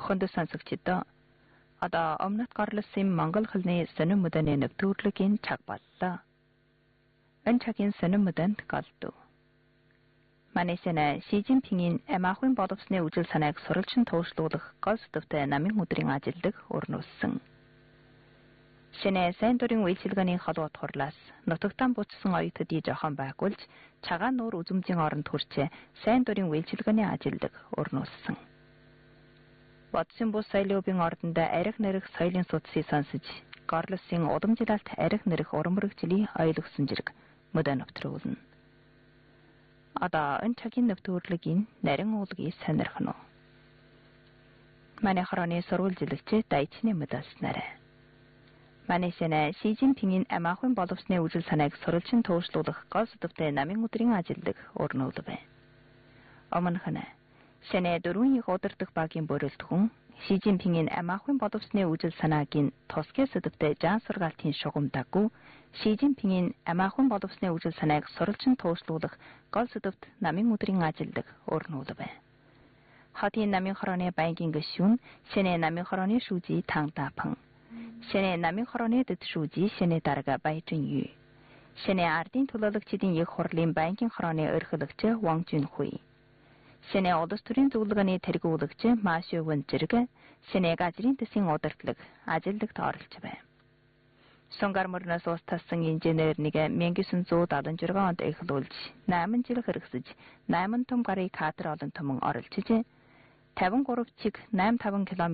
Хүнд сонсогчдоо одоо өмнөд горлосын монгол хэлний сонин мөдөний нэвтрүүлгийн цаг боллоо. Энэ цагийн сонин мөдөнд голдов. Манайсэнэ Шижинпингийн амаахын боловсны үжил санааг сурвалжин туушруулах гол сэдвтэй намын өдрийн ажилдаг өрнүүлсэн. Шинэ сайн дурын үйлчилгээний холбоот хурлаас нутагтан буцсан оюутдыг жохон байгуулж цагаан нуур үзмжийн оронд хүрчээ сайн дурын үйлчилгээний ажилдаг өрнүүлсэн. Бодсон бус соёлын ордонд арх нэрх соёлын судсыг сонсож горлосын удамжилалт арх нэрх урмрагчлыг ойлгосон зэрэг мөдөө нэвтрүүлнэ. Одоо энэ цагийн нэвтрүүлгийн нарийн уулгийг сонирхно. Манай хорооны сурвалжилагч дайчны мөдөснарэ. Манайсэнэ Шижинпингийн амаахын боловсны үжил санааг сурвалжин туушруулах гол сэдвтэй намын өдрийн ажилдаг өрнүүлвэ. Өмнөхнө Шинэ дөрвөн их удирдах багийн бүрэлдэхүүн Шижинпингийн амаахын боловсны үжил санаагийн тусгай сэдвтэй жан сургаалтын шугамдаггүй Шижинпингийн амаахын боловсны үжил санааг сурвалжин туушруулах гол сэдвт намын өдрийн ажилдаг өрнүүлвэ. Хотын намын хорооны банкийн гишүүн Шинэ намын хорооны шүүжий Тангдапан, Шинэ намын хорооны дэд шүүжий Шинэ дарга Байжин유, Шинэ ардын төлөөлөгчдийн их хурлын банкийн хорооны ерхийлөгч Ван Жүнхүй, Шинэ улс төрийн зөвлөгөөний тэргүүлэгч Маашо Вэн зэрэг Шинэ газрын төсвийн удирдлага ажилдагт оролж байна. Сунгар мөрнөөс ус тассан инженер нэг 1976 онд эхлүүлж 8 жил хэрэгсэж 8 том гарыг кадр олон түмэн оролцож 53 чиг 85 км